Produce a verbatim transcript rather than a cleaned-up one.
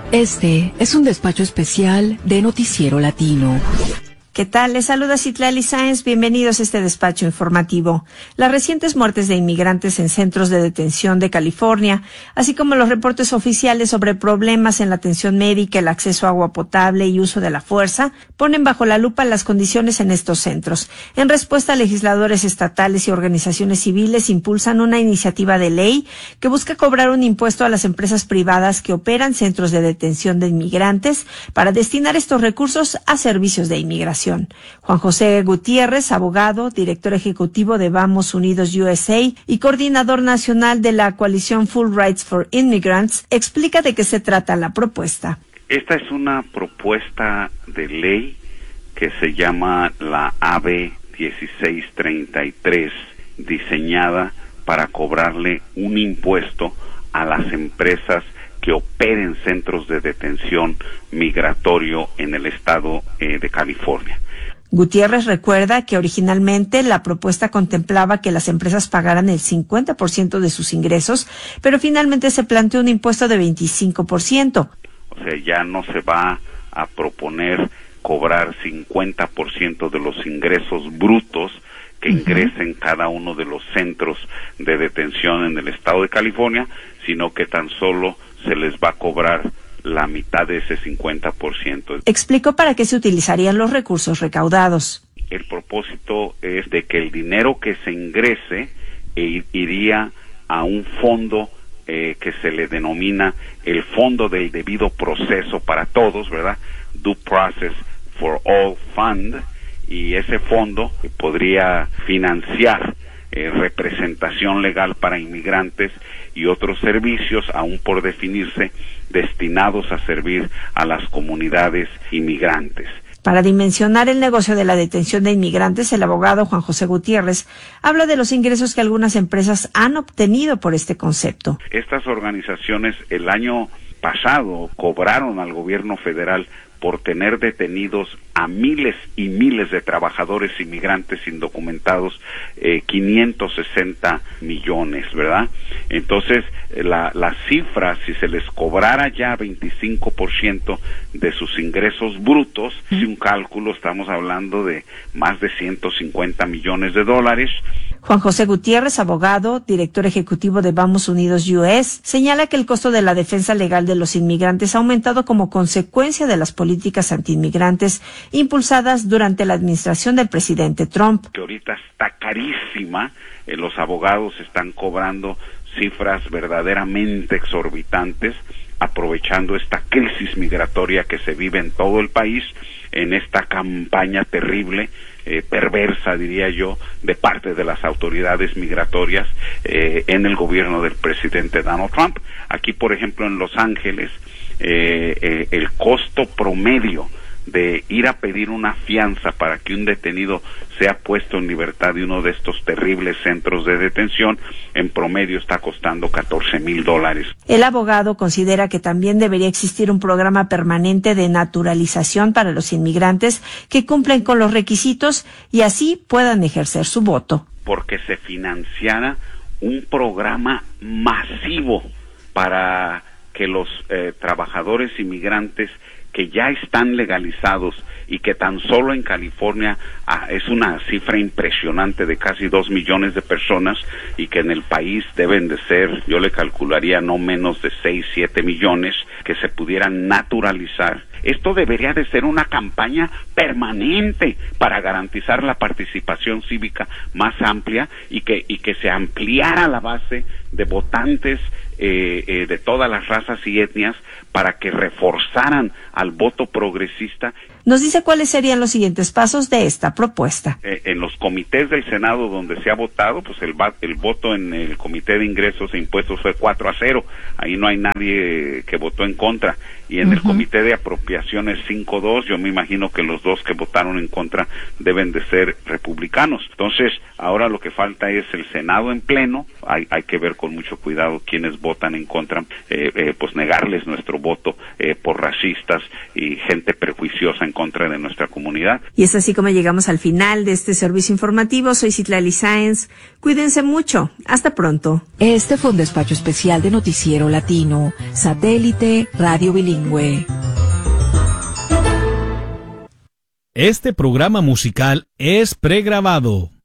Este es un despacho especial de Noticiero Latino. ¿Qué tal? Les saluda Citlali Sáenz. Bienvenidos a este despacho informativo. Las recientes muertes de inmigrantes en centros de detención de California, así como los reportes oficiales sobre problemas en la atención médica, el acceso a agua potable y uso de la fuerza, ponen bajo la lupa las condiciones en estos centros. En respuesta, legisladores estatales y organizaciones civiles impulsan una iniciativa de ley que busca cobrar un impuesto a las empresas privadas que operan centros de detención de inmigrantes para destinar estos recursos a servicios de inmigración. Juan José Gutiérrez, abogado, director ejecutivo de Vamos Unidos U S A y coordinador nacional de la coalición Full Rights for Immigrants, explica de qué se trata la propuesta. Esta es una propuesta de ley que se llama la A B dieciséis treinta y tres, diseñada para cobrarle un impuesto a las empresas que operen centros de detención migratorio en el estado eh, de California. Gutiérrez recuerda que originalmente la propuesta contemplaba que las empresas pagaran el cincuenta por ciento de sus ingresos, pero finalmente se planteó un impuesto de veinticinco por ciento. O sea, ya no se va a proponer cobrar cincuenta por ciento de los ingresos brutos que uh-huh. ingresen cada uno de los centros de detención en el estado de California, sino que tan solo se les va a cobrar la mitad de ese cincuenta por ciento. Explicó para qué se utilizarían los recursos recaudados. El propósito es de que el dinero que se ingrese eh, iría a un fondo eh, que se le denomina el Fondo del Debido Proceso para Todos, ¿verdad? Due Process for All Fund, y ese fondo podría financiar eh, representación legal para inmigrantes y otros servicios, aún por definirse, destinados a servir a las comunidades inmigrantes. Para dimensionar el negocio de la detención de inmigrantes, el abogado Juan José Gutiérrez habla de los ingresos que algunas empresas han obtenido por este concepto. Estas organizaciones el año pasado cobraron al gobierno federal por tener detenidos a miles y miles de trabajadores inmigrantes indocumentados, eh, quinientos sesenta millones, ¿verdad? Entonces, la, la cifra, si se les cobrara ya veinticinco por ciento de sus ingresos brutos, si un cálculo, estamos hablando de más de ciento cincuenta millones de dólares. Juan José Gutiérrez, abogado, director ejecutivo de Vamos Unidos U S, señala que el costo de la defensa legal de los inmigrantes ha aumentado como consecuencia de las políticas antiinmigrantes impulsadas durante la administración del presidente Trump. Que ahorita está carísima, eh, los abogados están cobrando cifras verdaderamente exorbitantes, aprovechando esta crisis migratoria que se vive en todo el país, en esta campaña terrible, eh, perversa, diría yo, de parte de las autoridades migratorias eh, en el gobierno del presidente Donald Trump. Aquí, por ejemplo, en Los Ángeles, eh, eh, el costo promedio de ir a pedir una fianza para que un detenido sea puesto en libertad de uno de estos terribles centros de detención, en promedio está costando catorce mil dólares. El abogado considera que también debería existir un programa permanente de naturalización para los inmigrantes que cumplen con los requisitos y así puedan ejercer su voto. Porque se financiara un programa masivo para que los eh, trabajadores inmigrantes que ya están legalizados y que tan solo en California ah, es una cifra impresionante de casi dos millones de personas y que en el país deben de ser, yo le calcularía no menos de seis, siete millones que se pudieran naturalizar. Esto debería de ser una campaña permanente para garantizar la participación cívica más amplia y que, y que se ampliara la base de votantes Eh, eh, de todas las razas y etnias para que reforzaran al voto progresista. Nos dice cuáles serían los siguientes pasos de esta propuesta. Eh, en los comités del Senado donde se ha votado, pues el, el voto en el Comité de Ingresos e Impuestos fue cuatro a cero. Ahí no hay nadie que votó en contra. Y en uh-huh. el Comité de Apropiaciones cinco a dos, yo me imagino que los dos que votaron en contra deben de ser republicanos. Entonces, ahora lo que falta es el Senado en pleno. Hay, hay que ver con mucho cuidado quiénes votan votan en contra, eh, eh, pues negarles nuestro voto eh, por racistas y gente prejuiciosa en contra de nuestra comunidad. Y es así como llegamos al final de este servicio informativo. Soy Citlali Sáenz. Cuídense mucho. Hasta pronto. Este fue un despacho especial de Noticiero Latino, Satélite Radio Bilingüe. Este programa musical es pregrabado.